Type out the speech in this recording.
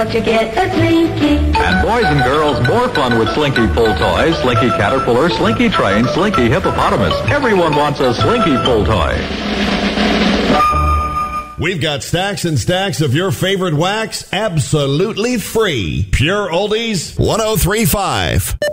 To get a Slinky. And boys and girls, more fun with Slinky pull toys, Slinky Caterpillar, Slinky Train, Slinky Hippopotamus. Everyone wants a Slinky pull toy. We've got stacks and stacks of your favorite wax absolutely free. Pure Oldies 103.5.